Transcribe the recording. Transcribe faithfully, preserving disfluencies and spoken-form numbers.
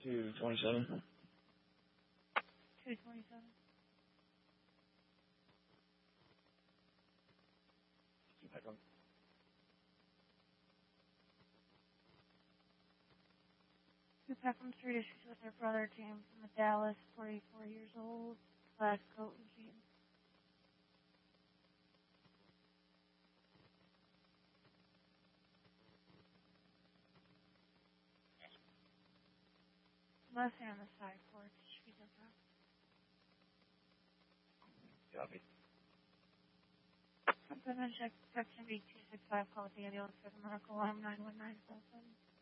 two twenty-seven. two twenty-seven. Two Peckham Street, issues with her brother James from the Dallas, forty-four years old, black coat and jeans. Left hand on the side porch. She's in front. Copy. I'm going to check section B two six five, call the ambulance for the medical alarm nine one nine seven.